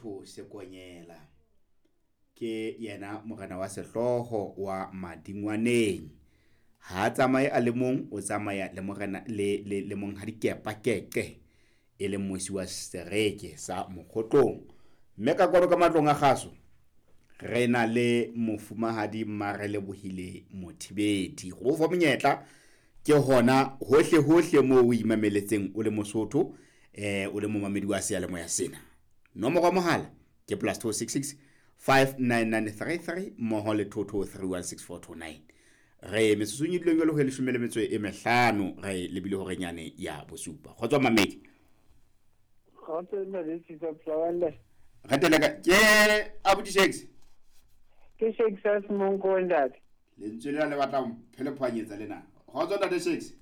Lesotho Sekonyela ke yena morena wa sehloho wa Madingwaneng. Ha tsamaye a le mong o tsamaya le morena le monghadikepa keke e le mosi wa sereke sa Mokgotlong. Mme ka kwano ka matlong a kgaso re na le mofumahadi Mmarelebohile Mothibedi. Go fa monyetla ke hona hohle mo o imameletseng o le Mosotho o le momamedi wa seyalemoya sena. Nomoro ya mohala ke +266 59933 moho le 22316429. Re metsotsong e dileng le ho leshome metso e mehlano re lebile ho renyane ya bosupa. Kgotswa mamedi. Kgotswa le tsitsa plawanda. Rateleka ke abuti Shakes. Ke Shakes as monko ndati. Le ntshela le batla phele phwanyetsa lena. Kgotswa ntate Shakes.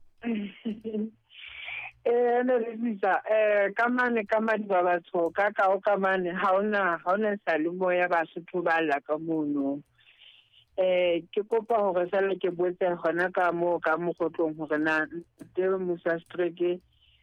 Ne re tsitsa kamane ba batho ka o kamane ha ona salimo ya Basotho ba la ka mono. Ke kopa hore sala ke botse hona ka Mokgotlong hore na tebe Musa Streke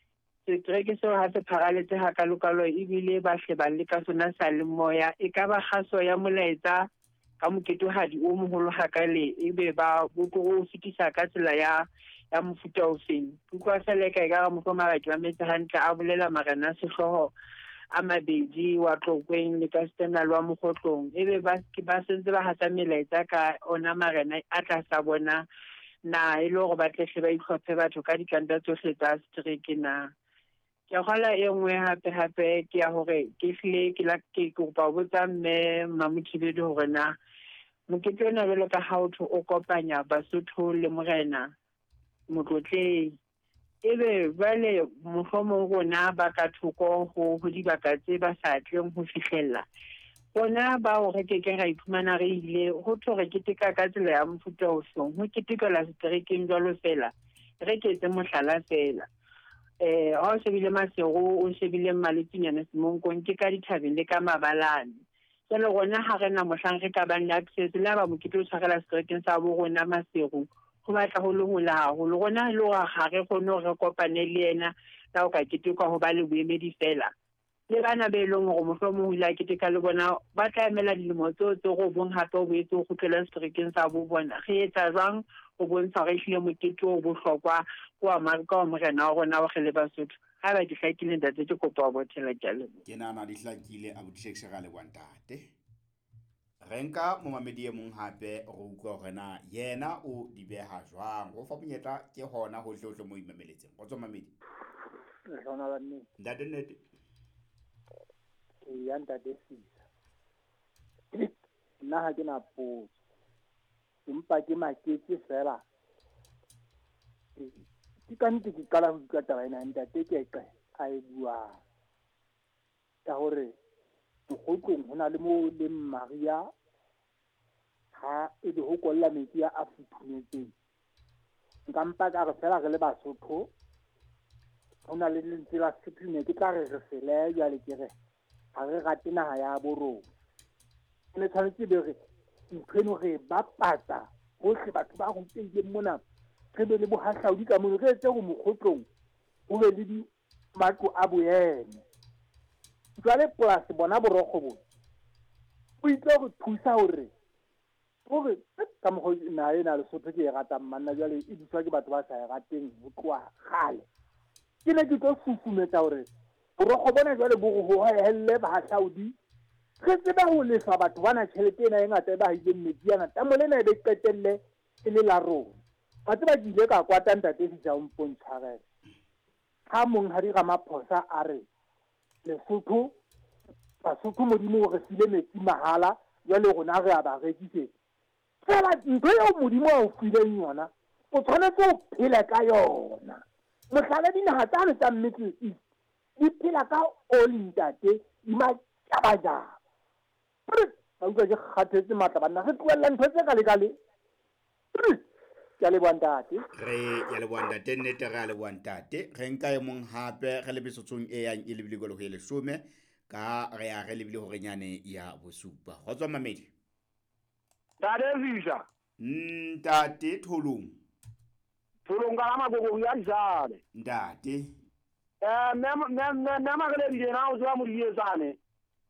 seo ha se pharaletse ha kalokalo ebile ba hle le ka sona salimoya e ka ba kgaso ya molaetsa ka moketohadi o moholo hakale ebe ba botlo fitisa ka tsela ya mofuta o feng kwa seleka ka mofoma ba metsi hantle a bolela marena sehloho a mabedi wa Tlokweng le ka Stenal wa Mokgotlong ebe ba sentse ba hasa melaetsa ka ona marena a tla sa bona na ile go batlehle ba itlhophe batho ka dikanta tsohle tsa Streke na ke gola e nngwe hape ke ya hore ke hlile ke kopa botsa mme Mamothibedi hore na mokete ona jalo ka ha o kopanya Basotho le morena motlotleng ebe bale mohlomong rona ba ka thoko ho dibaka tse ba sa tleng ho fihlella bona ba o re ke ra iphumana re ile ho thore ke teka ka tsela ya mofuta o song ho ketekela Strekeng jalo fela re ke tse mohlala fela ha o shebile Masego o shebile Mmaletinyana Semonkong ke ka dithabeng le ka Mabalane jalo rona ha rena mohlang re ka bang le access le ba mokete o tshwarela Strekeng sa bo rona Masego go batla ho longola haholo rona le ga re kgone re kopane le yena la o ka keteka ho ba le boemedi fela le bana be leng go mohlomong o ila keteka le bona ba tla emela dilemo tse go bong hape o boetse go tlhela Strekeng sa bo bona re etsa jwang go bontsha re hlile mokete o bohlokwa kwa Amerika wa morena wa rona wa gele Basotho ha ba di hlakile ntate ke kopa go bothela jalo ke nana di hlakile abuti Shakes ga le kwantate renka momamedi e mong hape go utlwa hore na yena o di beha jwang go fa monyetla ke hona hohle mo imameletseng go tswa mamedi hona ba nne ntate ya ntate sisa nna ha ke na potso empa ke maketse fela ke ka nnete ke qala ho utlwa taba ena ntate ke a e buang ka hore Mokgotlong ho na le mo le Maria ha e di ho kolla metsi a futhumetseng nka mpa ka re fela re le Basotho ho na le lentswe la Sesotho ke tla re fele jwale ke re ha re rate naha ya borona ne tshwanetse be re ntweno re bapatsa hohle batho ba go tseng mona re be le bohahlaudi ka mo re etse go Mokgotlong ho be le di matlo a boemo jwale polasi bona borokgo bo o itse go thusa hore ka mo na ena le Lesotho ke e ratang manna jwale e ditswa ke batho ba sa e rateng ho tloa gale ke ne ke tlo fufumetsa hore borokgo bona jwale bo go helle bahahlaudi re tseba ho lefa batho bana tšhelete ena e ngata e ba ile metsi ya ngata molena e be qetelle e le la rona batho ba dile ka kwata ntate di ja mpontshwarela ha mong ha di Ramaphosa a re Lesotho Basotho modimo re file metsi mahala jwale rona re a ba rekisetsa fela ntho eo modimo o fileng yona o tshwanetse o phela ka yona mohlala dinaha tsane tsa Middle East di phela ka oli ntate di matjabajaba ba utlwa ke kgathetse matla banna re tlohella ntho tse ka lekale ya le bontate ya le bontate nnete ga le bontate re nka e mong hape re le besotsong e yang e lebile go le 10 ka re ya re lebile hore nyane ya bosupa go tswa mamedi Tade visa ntate Tholong ka magogo ya jale ntate nna magale di na o tswa mo di tsane